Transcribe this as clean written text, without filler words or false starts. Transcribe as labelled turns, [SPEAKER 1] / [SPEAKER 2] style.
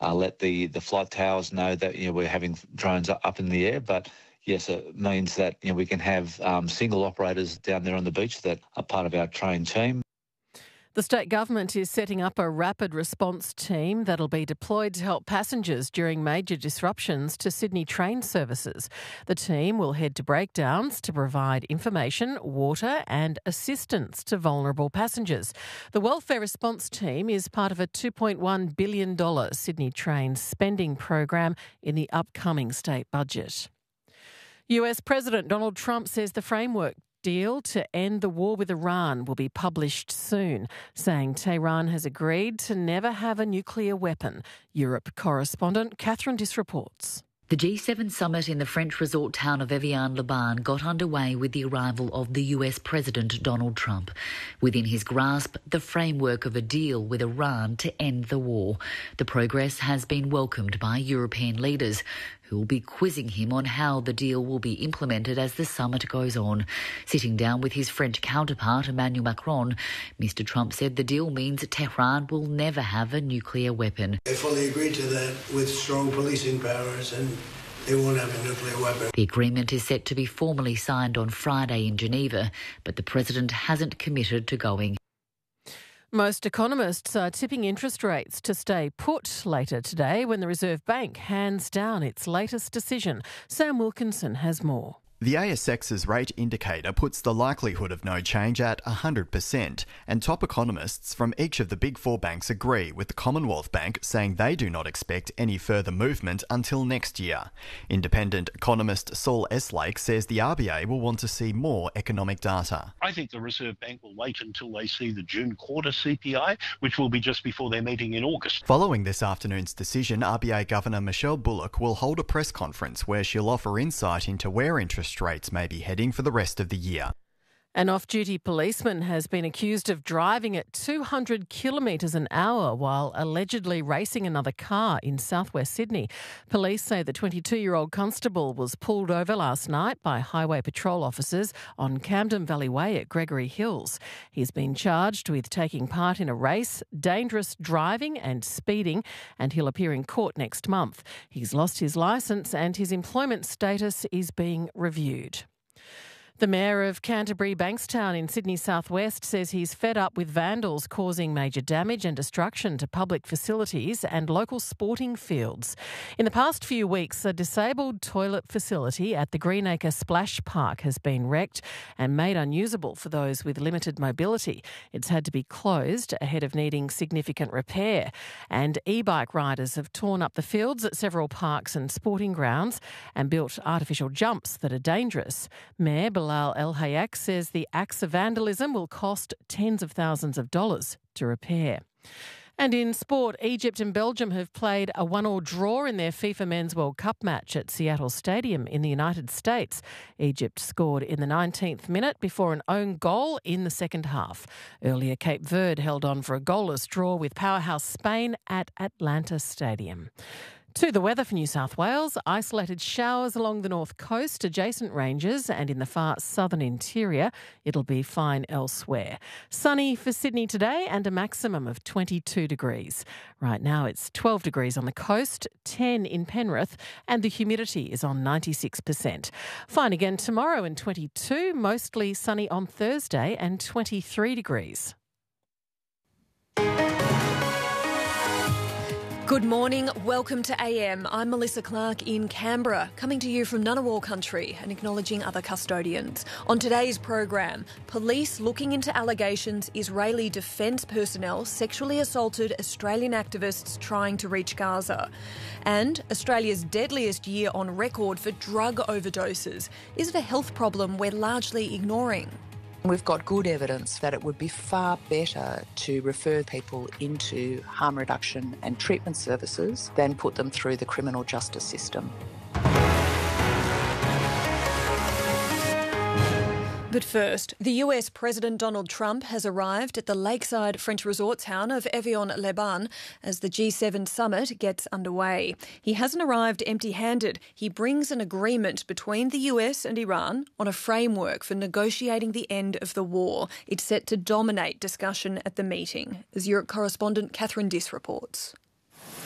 [SPEAKER 1] let the flight towers know that we're having drones up in the air. But yes, it means that we can have single operators down there on the beach that are part of our trained team.
[SPEAKER 2] The state government is setting up a rapid response team that'll be deployed to help passengers during major disruptions to Sydney train services. The team will head to breakdowns to provide information, water and assistance to vulnerable passengers. The Welfare Response Team is part of a $2.1 billion Sydney Trains spending program in the upcoming state budget. US President Donald Trump says the framework deal to end the war with Iran will be published soon, saying Tehran has agreed to never have a nuclear weapon. Europe correspondent Catherine Diss reports.
[SPEAKER 3] The G7 summit in the French resort town of Evian-les-Bains got underway with the arrival of the US President Donald Trump. Within his grasp, the framework of a deal with Iran to end the war. The progress has been welcomed by European leaders, who will be quizzing him on how the deal will be implemented as the summit goes on. Sitting down with his French counterpart, Emmanuel Macron, Mr Trump said the deal means Tehran will never have a nuclear weapon.
[SPEAKER 4] They fully agreed to that with strong policing powers, and they won't have a nuclear weapon.
[SPEAKER 3] The agreement is set to be formally signed on Friday in Geneva, but the president hasn't committed to going.
[SPEAKER 2] Most economists are tipping interest rates to stay put later today when the Reserve Bank hands down its latest decision. Sam Wilkinson has more.
[SPEAKER 5] The ASX's rate indicator puts the likelihood of no change at 100%, and top economists from each of the big four banks agree, with the Commonwealth Bank saying they do not expect any further movement until next year. Independent economist Saul Eslake says the RBA will want to see more economic data.
[SPEAKER 6] I think the Reserve Bank will wait until they see the June quarter CPI, which will be just before their meeting in August.
[SPEAKER 5] Following this afternoon's decision, RBA Governor Michelle Bullock will hold a press conference where she'll offer insight into where interest rates may be heading for the rest of the year.
[SPEAKER 2] An off-duty policeman has been accused of driving at 200 kilometres an hour while allegedly racing another car in southwest Sydney. Police say the 22-year-old constable was pulled over last night by highway patrol officers on Camden Valley Way at Gregory Hills. He's been charged with taking part in a race, dangerous driving and speeding, and he'll appear in court next month. He's lost his licence and his employment status is being reviewed. The Mayor of Canterbury Bankstown in Sydney southwest says he's fed up with vandals causing major damage and destruction to public facilities and local sporting fields. In the past few weeks, a disabled toilet facility at the Greenacre Splash Park has been wrecked and made unusable for those with limited mobility. It's had to be closed ahead of needing significant repair. And e-bike riders have torn up the fields at several parks and sporting grounds and built artificial jumps that are dangerous. Mayor Bilal El-Hayek says the acts of vandalism will cost tens of thousands of dollars to repair. And in sport, Egypt and Belgium have played a 1-1 draw in their FIFA Men's World Cup match at Seattle Stadium in the United States. Egypt scored in the 19th minute before an own goal in the second half. Earlier, Cape Verde held on for a goalless draw with powerhouse Spain at Atlanta Stadium. To the weather for New South Wales, isolated showers along the north coast, adjacent ranges and in the far southern interior. It'll be fine elsewhere. Sunny for Sydney today and a maximum of 22 degrees. Right now it's 12 degrees on the coast, 10 in Penrith and the humidity is on 96%. Fine again tomorrow and 22, mostly sunny on Thursday and 23 degrees.
[SPEAKER 7] Good morning, welcome to AM. I'm Melissa Clark in Canberra, coming to you from Ngunnawal country and acknowledging other custodians. On today's program, police looking into allegations Israeli defence personnel sexually assaulted Australian activists trying to reach Gaza. And Australia's deadliest year on record for drug overdoses. Is it a health problem we're largely ignoring?
[SPEAKER 8] We've got good evidence that it would be far better to refer people into harm reduction and treatment services than put them through the criminal justice system.
[SPEAKER 7] But first, the US President Donald Trump has arrived at the lakeside French resort town of Evian-les-Bains as the G7 summit gets underway. He hasn't arrived empty-handed. He brings an agreement between the US and Iran on a framework for negotiating the end of the war. It's set to dominate discussion at the meeting, as Europe correspondent Catherine Diss reports.